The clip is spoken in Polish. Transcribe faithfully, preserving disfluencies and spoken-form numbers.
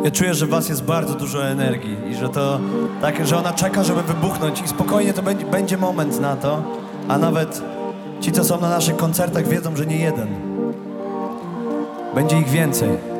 Ja czuję, że w was jest bardzo dużo energii i że to tak, że ona czeka, żeby wybuchnąć i spokojnie to będzie, będzie moment na to, a nawet ci, co są na naszych koncertach, wiedzą, że nie jeden. Będzie ich więcej.